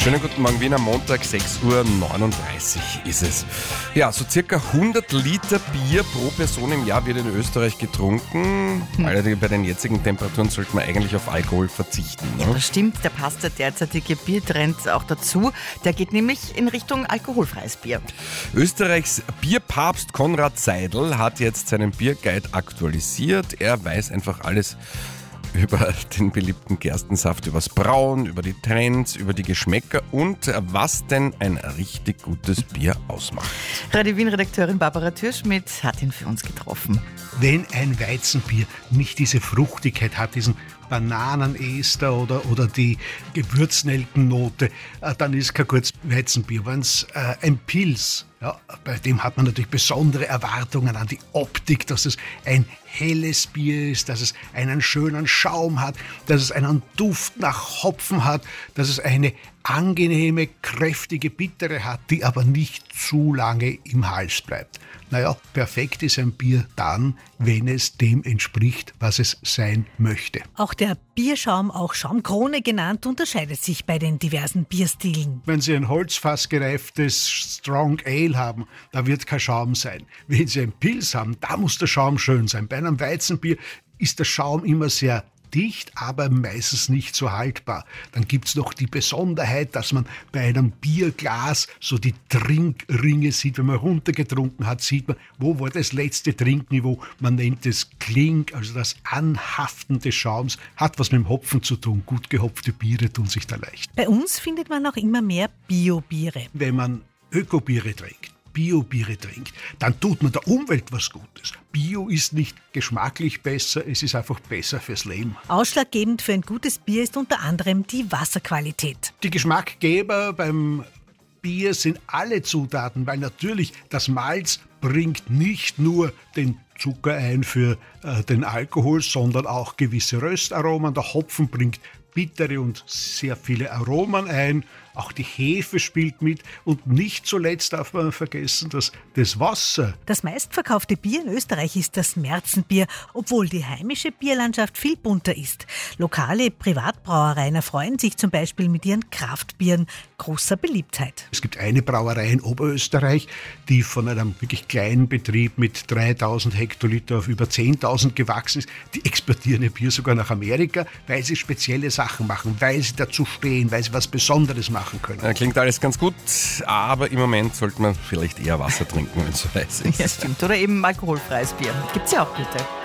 Schönen guten Morgen, Wien am Montag, 6:39 Uhr ist es. Ja, so circa 100 Liter Bier pro Person im Jahr wird in Österreich getrunken. Allerdings bei den jetzigen Temperaturen sollte man eigentlich auf Alkohol verzichten. Ne? Ja, das stimmt, da passt der derzeitige Biertrend auch dazu. Der geht nämlich in Richtung alkoholfreies Bier. Österreichs Bierpapst Konrad Seidl hat jetzt seinen Bierguide aktualisiert. Er weiß einfach alles über den beliebten Gerstensaft, übers Brauen, über die Trends, über die Geschmäcker und was denn ein richtig gutes Bier ausmacht. Radio Wien-Redakteurin Barbara Türschmidt hat ihn für uns getroffen. Wenn ein Weizenbier nicht diese Fruchtigkeit hat, diesen Bananenester oder die Gewürznelkennote, dann ist kein gutes Weizenbier. Wenn es ein Pils, ja, bei dem hat man natürlich besondere Erwartungen an die Optik, dass es ein helles Bier ist, dass es einen schönen Schaum hat, dass es einen Duft nach Hopfen hat, dass es eine angenehme, kräftige Bittere hat, die aber nicht zu lange im Hals bleibt. Naja, perfekt ist ein Bier dann, wenn es dem entspricht, was es sein möchte. Auch der Bierschaum, auch Schaumkrone genannt, unterscheidet sich bei den diversen Bierstilen. Wenn Sie ein holzfassgereiftes Strong Ale haben, da wird kein Schaum sein. Wenn Sie ein Pils haben, da muss der Schaum schön sein. Bei einem Weizenbier ist der Schaum immer sehr dicht, aber meistens nicht so haltbar. Dann gibt's noch die Besonderheit, dass man bei einem Bierglas so die Trinkringe sieht. Wenn man runtergetrunken hat, sieht man, wo war das letzte Trinkniveau. Man nennt es Klink, also das Anhaften des Schaums, hat was mit dem Hopfen zu tun. Gut gehopfte Biere tun sich da leicht. Bei uns findet man auch immer mehr Bio-Biere. Wenn man Ökobiere trinkt, Bio-Biere trinkt, dann tut man der Umwelt was Gutes. Bio ist nicht geschmacklich besser, es ist einfach besser fürs Leben. Ausschlaggebend für ein gutes Bier ist unter anderem die Wasserqualität. Die Geschmackgeber beim Bier sind alle Zutaten, weil natürlich das Malz bringt nicht nur den Zucker ein für den Alkohol, sondern auch gewisse Röstaromen. Der Hopfen bringt bittere und sehr viele Aromen ein. Auch die Hefe spielt mit. Und nicht zuletzt darf man vergessen, dass das Wasser. Das meistverkaufte Bier in Österreich ist das Märzenbier, obwohl die heimische Bierlandschaft viel bunter ist. Lokale Privatbrauereien erfreuen sich zum Beispiel mit ihren Kraftbieren großer Beliebtheit. Es gibt eine Brauerei in Oberösterreich, die von einem wirklich kleinen Betrieb mit 3000 Hektoliter auf über 10.000 gewachsen ist. Die exportieren ihr Bier sogar nach Amerika, weil sie spezielle Sachen machen, weil sie dazu stehen, weil sie was Besonderes machen können. Klingt alles ganz gut, aber im Moment sollte man vielleicht eher Wasser trinken, wenn es so heiß ist. Ja, stimmt. Oder eben alkoholfreies Bier. Gibt's ja auch gute.